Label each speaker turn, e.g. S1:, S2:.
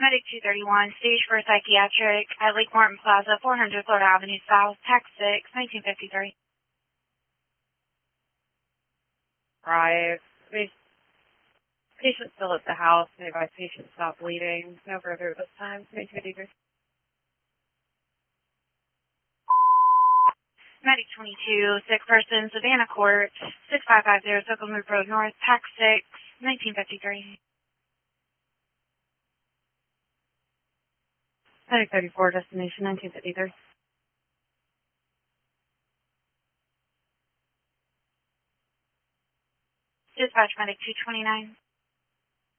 S1: Medic 231, stage for psychiatric at Lake Martin Plaza, 400 Florida Avenue South, Tax 6, 1953.
S2: Drive. Patient still at the house. They advise patient stop bleeding. No further at this time. 1953.
S1: Medic 22, sick person, Savannah Court, 6550 Circle Move Road North, Tax 6, 1953.
S2: Medic 34, destination 1953.
S1: Dispatch Medic 229.